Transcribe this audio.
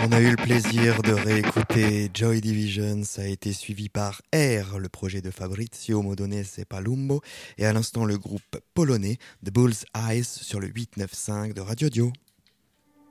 On a eu le plaisir de réécouter Joy Division, ça a été suivi par Air, le projet de Fabrizio Modonese Palumbo, et à l'instant le groupe polonais The Bull's Eyes sur le 895 de Radio Dio.